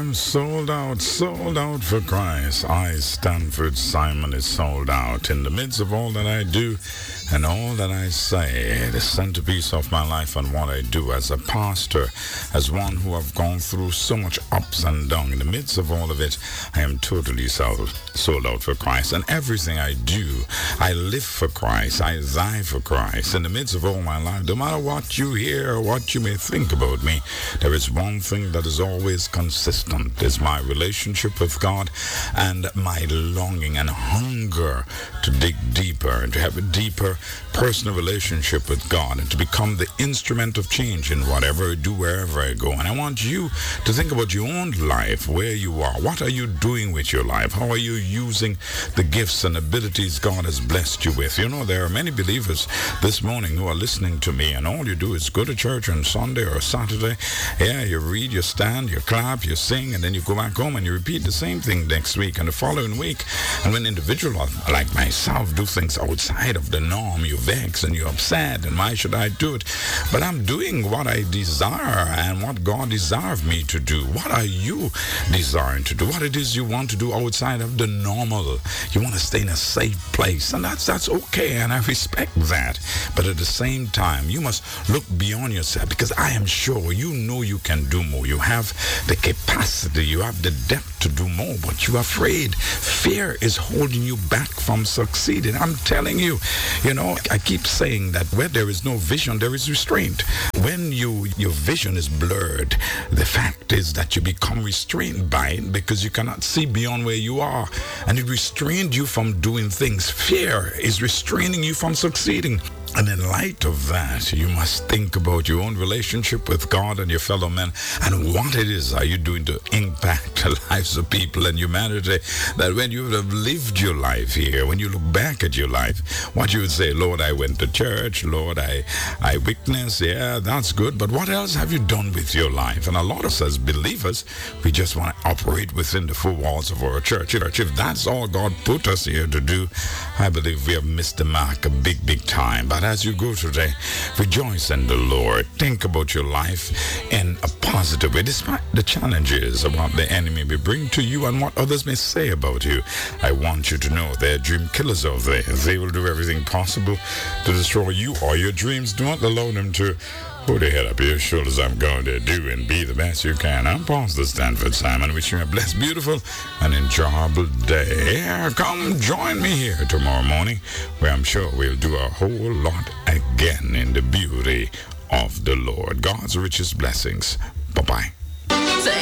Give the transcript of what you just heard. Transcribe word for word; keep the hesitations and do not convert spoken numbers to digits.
am sold out, sold out for Christ. I, Stanford Simon, is sold out. In the midst of all that I do and all that I say, the centerpiece of my life and what I do as a pastor, as one who have gone through so much ups and downs, in the midst of all of it, I am totally sold, sold out for Christ. And everything I do, I live for Christ. I die for Christ. In the midst of all my life, no matter what you hear or what you may think about me, there is one thing that is always consistent, is my relationship with God and my longing and hunger to dig deeper and to have a deeper personal relationship with God and to become the instrument of change in whatever I do, wherever I go. And I want you to think about your own life, where you are. What are you doing with your life? How are you using the gifts and abilities God has blessed you with? You know, there are many believers this morning who are listening to me, and all you do is go to church on Sunday or Saturday. Yeah, you read, you stand, you clap, you sing, and then you go back home and you repeat the same thing next week and the following week. And when individuals like myself do things outside of the norm, you vex and you're upset, and why should I do it? But I'm doing what I desire and what God desired me to do. What are you desiring to do? What it is you want to do outside of the normal? You want to stay in a safe place, and that's that's okay, and I respect that. But at the same time, you must look beyond yourself, because I am sure you know you can do more. You have the capacity, you have the depth to do more, but you're afraid. Fear is holding you back from succeeding. I'm telling you, you know, I keep saying that where there is no vision, there is restraint. When you your vision is blurred, the fact is that you become restrained by it because you cannot see beyond where you are, and it restrained you from doing things. Fear is restraining you from succeeding. And in light of that, you must think about your own relationship with God and your fellow men, and what it is are you doing to impact the lives of people and humanity, that when you have lived your life here, when you look back at your life, what you would say, Lord, I went to church, Lord, I, I witnessed, yeah, that's good, but what else have you done with your life? And a lot of us as believers, we just want to operate within the four walls of our church. If that's all God put us here to do, I believe we have missed the mark a big, big time. But as you go today, rejoice in the Lord. Think about your life in a positive way, despite the challenges of what the enemy may bring to you and what others may say about you. I want you to know there are dream killers out there. They will do everything possible to destroy you or your dreams. Do not allow them to put your head up your shoulders. I'm going to do and be the best you can. I'm Pastor Stanford Simon, wishing you a blessed, beautiful, and enjoyable day. Come join me here tomorrow morning, where I'm sure we'll do a whole lot again in the beauty of the Lord. God's richest blessings. Bye-bye.